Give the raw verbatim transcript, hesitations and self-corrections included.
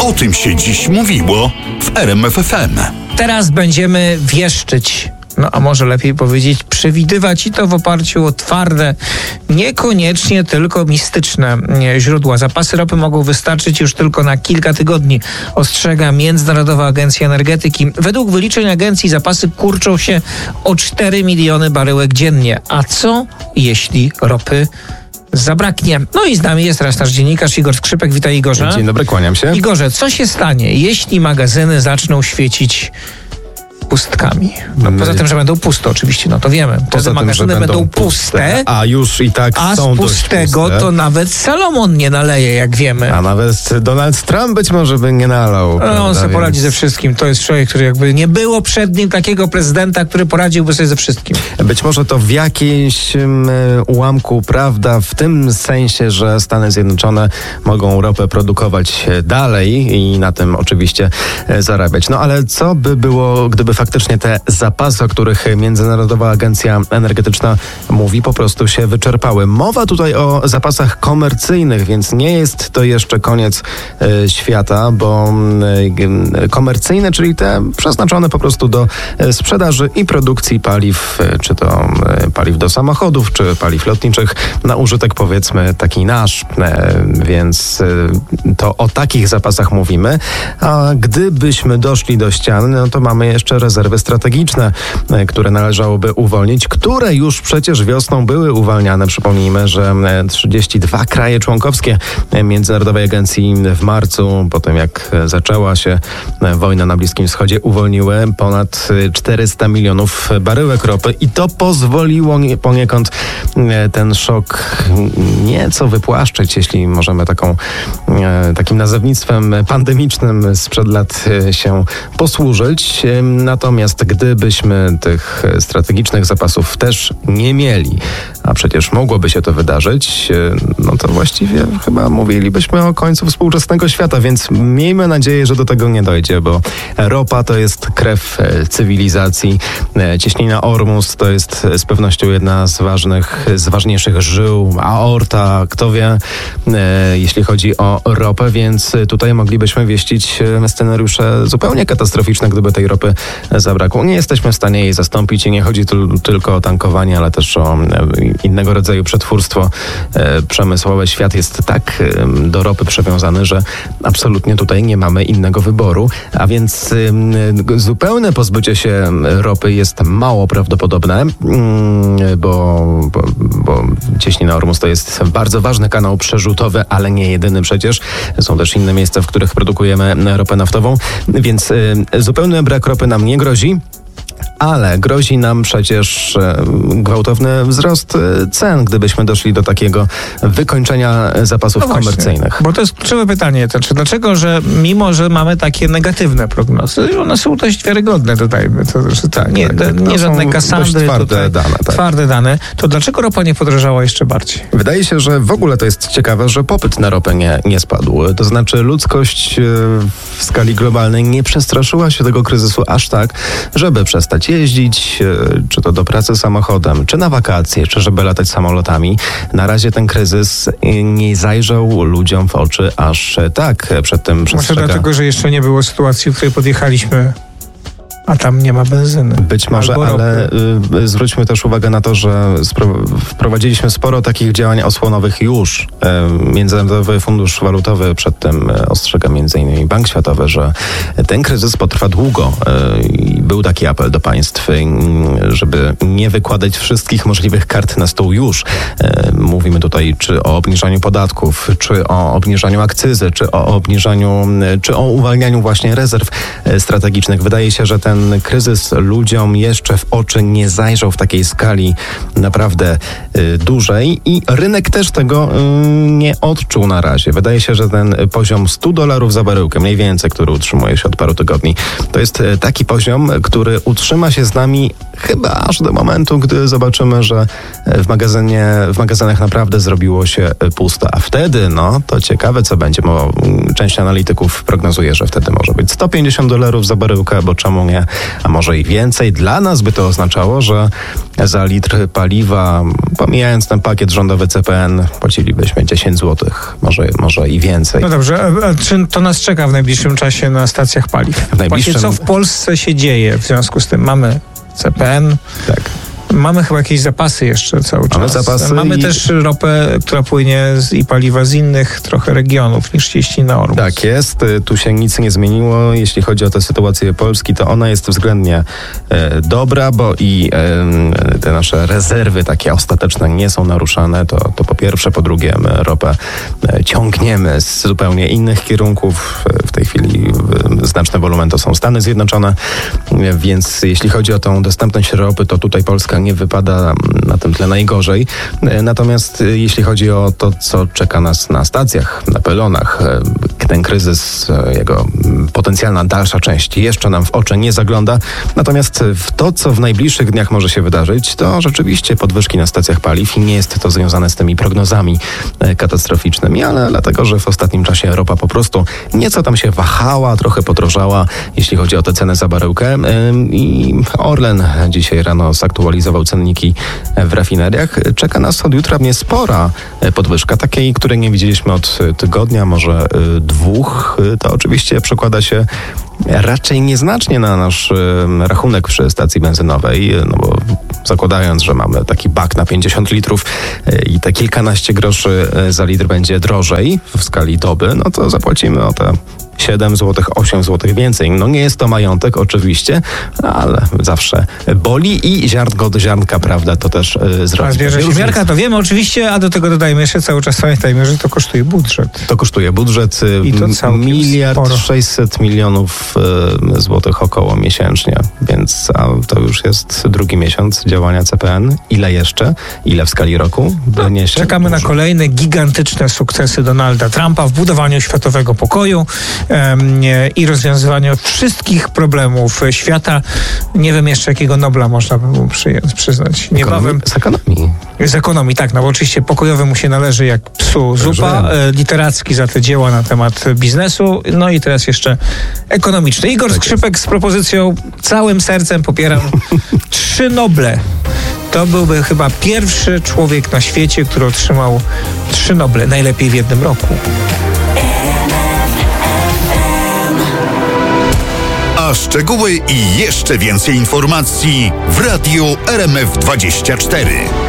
O tym się dziś mówiło w R M F F M. Teraz będziemy wieszczyć. No a może lepiej powiedzieć przewidywać, i to w oparciu o twarde, niekoniecznie tylko mistyczne źródła. Zapasy ropy mogą wystarczyć już tylko na kilka tygodni, ostrzega Międzynarodowa Agencja Energetyki. Według wyliczeń agencji zapasy kurczą się o cztery miliony baryłek dziennie. A co jeśli ropy zabraknie? No i z nami jest teraz nasz dziennikarz Igor Skrzypek. Witaj, Igorze. Dzień dobry, kłaniam się. Igorze, co się stanie, jeśli magazyny zaczną świecić pustkami? No, poza tym, że będą puste oczywiście, no to wiemy. Te magazyny będą, będą puste, a już i tak a są z pustego puste. To nawet Salomon nie naleje, jak wiemy. A nawet Donald Trump być może by nie nalał. No, on sobie więc... poradzi ze wszystkim. To jest człowiek, który jakby nie było przed nim takiego prezydenta, który poradziłby sobie ze wszystkim. Być może to w jakimś um, ułamku prawda, w tym sensie, że Stany Zjednoczone mogą ropę produkować dalej i na tym oczywiście zarabiać. No ale co by było, gdyby faktycznie te zapasy, o których Międzynarodowa Agencja Energetyczna mówi, po prostu się wyczerpały. Mowa tutaj o zapasach komercyjnych, więc nie jest to jeszcze koniec e, świata, bo e, komercyjne, czyli te przeznaczone po prostu do e, sprzedaży i produkcji paliw, e, czy to e, paliw do samochodów, czy paliw lotniczych, na użytek powiedzmy taki nasz, e, więc e, to o takich zapasach mówimy, a gdybyśmy doszli do ściany, no to mamy jeszcze rezerwy strategiczne, które należałoby uwolnić, które już przecież wiosną były uwalniane. Przypomnijmy, że trzydzieści dwa kraje członkowskie Międzynarodowej Agencji w marcu, po tym jak zaczęła się wojna na Bliskim Wschodzie, uwolniły ponad czterysta milionów baryłek ropy i to pozwoliło poniekąd ten szok nieco wypłaszczyć, jeśli możemy taką, takim nazewnictwem pandemicznym sprzed lat się posłużyć. Natomiast gdybyśmy tych strategicznych zapasów też nie mieli, a przecież mogłoby się to wydarzyć, no to właściwie chyba mówilibyśmy o końcu współczesnego świata, więc miejmy nadzieję, że do tego nie dojdzie, bo ropa to jest krew cywilizacji. Cieśnina Ormus to jest z pewnością jedna z ważnych, z ważniejszych żył, aorta, kto wie, jeśli chodzi o ropę, więc tutaj moglibyśmy wieścić scenariusze zupełnie katastroficzne, gdyby tej ropy zabrakło. Nie jesteśmy w stanie jej zastąpić i nie chodzi tu tylko o tankowanie, ale też o innego rodzaju przetwórstwo przemysłowe. Świat jest tak do ropy przywiązany, że absolutnie tutaj nie mamy innego wyboru, a więc zupełne pozbycie się ropy jest mało prawdopodobne, bo, bo, bo Cieśnina Ormus to jest bardzo ważny kanał przerzutowy, ale nie jedyny przecież. Są też inne miejsca, w których produkujemy ropę naftową, więc zupełny brak ropy nam nie grozi. Ale grozi nam przecież gwałtowny wzrost cen, gdybyśmy doszli do takiego wykończenia zapasów no komercyjnych. Bo to jest kluczowe pytanie. To czy dlaczego, że mimo, że mamy takie negatywne prognozy, one są dość wiarygodne tutaj. To, że tak, nie, tak, nie żadne kasandry, twarde tutaj, dane. Tak. Twarde dane. To dlaczego ropa nie podrożała jeszcze bardziej? Wydaje się, że w ogóle to jest ciekawe, że popyt na ropę nie, nie spadł. To znaczy ludzkość w skali globalnej nie przestraszyła się tego kryzysu aż tak, żeby przestać jeździć, czy to do pracy samochodem, czy na wakacje, czy żeby latać samolotami. Na razie ten kryzys nie zajrzał ludziom w oczy aż tak przed tym przestrzega. Może dlatego, że jeszcze nie było sytuacji, w której podjechaliśmy, a tam nie ma benzyny. Być może, ale y, zwróćmy też uwagę na to, że spro- wprowadziliśmy sporo takich działań osłonowych już. Y, Międzynarodowy Fundusz Walutowy przed tym y, ostrzega między innymi Bank Światowy, że ten kryzys potrwa długo. Y, był taki apel do państw, y, żeby nie wykładać wszystkich możliwych kart na stół już. Y, mówimy tutaj czy o obniżaniu podatków, czy o obniżaniu akcyzy, czy o obniżaniu, y, czy o uwalnianiu właśnie rezerw y, strategicznych. Wydaje się, że ten kryzys ludziom jeszcze w oczy nie zajrzał w takiej skali naprawdę y, dużej i rynek też tego y, nie odczuł na razie. Wydaje się, że ten poziom stu dolarów za baryłkę, mniej więcej, który utrzymuje się od paru tygodni, to jest y, taki poziom, który utrzyma się z nami chyba aż do momentu, gdy zobaczymy, że w magazynie, w magazynach naprawdę zrobiło się pusto. A wtedy, no, to ciekawe, co będzie, bo część analityków prognozuje, że wtedy może być sto pięćdziesiąt dolarów za baryłkę, bo czemu nie a może i więcej. Dla nas by to oznaczało, że za litr paliwa, pomijając ten pakiet rządowy C P N, płacilibyśmy dziesięć złotych, może, może i więcej. No dobrze, a, a czy to nas czeka w najbliższym czasie na stacjach paliw? W najbliższym... Właśnie co w Polsce się dzieje w związku z tym? Mamy C P N. Tak. Mamy chyba jakieś zapasy jeszcze cały czas. Mamy zapasy Mamy i... też ropę, która płynie z, i paliwa z innych trochę regionów niż cieści na Ormus. Tak jest, tu się nic nie zmieniło. Jeśli chodzi o tę sytuację Polski, to ona jest względnie e, dobra, bo i e, te nasze rezerwy takie ostateczne nie są naruszane. To, to po pierwsze, po drugie my ropę e, ciągniemy z zupełnie innych kierunków. W tej chwili e, znaczne wolumen to są Stany Zjednoczone, e, więc jeśli chodzi o tą dostępność ropy, to tutaj Polska nie wypada na tym tle najgorzej. Natomiast jeśli chodzi o to, co czeka nas na stacjach, na pylonach, ten kryzys, jego potencjalna dalsza część jeszcze nam w oczy nie zagląda. Natomiast w to, co w najbliższych dniach może się wydarzyć, to rzeczywiście podwyżki na stacjach paliw i nie jest to związane z tymi prognozami katastroficznymi, ale dlatego, że w ostatnim czasie ropa po prostu nieco tam się wahała, trochę podrożała, jeśli chodzi o tę cenę za baryłkę. I Orlen dzisiaj rano zaktualizował cenniki w rafineriach. Czeka nas od jutra niespora podwyżka, takiej, której nie widzieliśmy od tygodnia, może dwóch. To oczywiście przekłada się raczej nieznacznie na nasz rachunek przy stacji benzynowej, no bo zakładając, że mamy taki bak na pięćdziesiąt litrów i te kilkanaście groszy za litr będzie drożej w skali doby, no to zapłacimy o te siedem złotych, osiem złotych więcej. No nie jest to majątek oczywiście, ale zawsze boli i ziarnko do ziarnka, prawda, to też yy, zrobi. A zbierze się miarka, to wiemy oczywiście, a do tego dodajmy jeszcze cały czas, pamiętajmy, że to kosztuje budżet. To kosztuje budżet I to całkiem miliard sporo. sześćset milionów yy, złotych około miesięcznie, więc a to już jest drugi miesiąc działania C P N. Ile jeszcze? Ile w skali roku wyniesie? Czekamy na kolejne gigantyczne sukcesy Donalda Trumpa w budowaniu światowego pokoju em, i rozwiązywaniu wszystkich problemów świata. Nie wiem jeszcze, jakiego Nobla można by mu przyjąć, przyznać. Niebawem Z ekonomii. z ekonomii, tak, no bo oczywiście pokojowy mu się należy jak psu zupa, e, literacki za te dzieła na temat biznesu, no i teraz jeszcze ekonomiczny. Igor Tak Skrzypek jest. z propozycją całym sercem popieram trzy Noble. To byłby chyba pierwszy człowiek na świecie, który otrzymał trzy Noble, najlepiej w jednym roku. A szczegóły i jeszcze więcej informacji w Radiu R M F dwadzieścia cztery.